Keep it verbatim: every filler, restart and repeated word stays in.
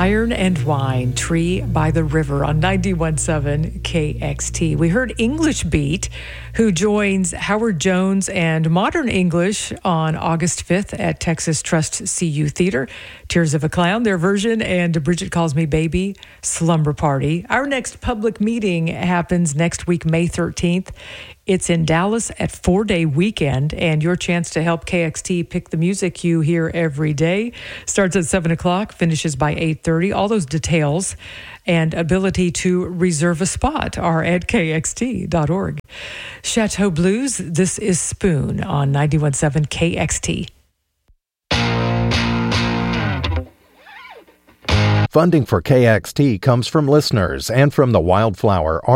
Iron and Wine, Tree by the River on ninety-one point seven K X T. We heard English Beat, who joins Howard Jones and Modern English on August fifth at Texas Trust C U Theater. Tears of a Clown, their version, and Bridget Calls Me Baby, Slumber Party. Our next public meeting happens next week, May thirteenth. It's in Dallas at Four Day Weekend, and your chance to help K X T pick the music you hear every day starts at seven o'clock, finishes by eight thirty. All those details and ability to reserve a spot are at K X T dot org. Chateau Blues, this is Spoon on ninety-one point seven K X T. Funding for K X T comes from listeners and from the Wildflower